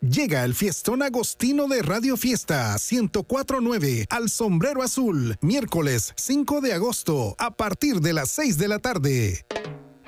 Llega el fiestón agostino de Radio Fiesta 104.9 al Sombrero Azul, miércoles 5 de agosto, a partir de las 6 de la tarde.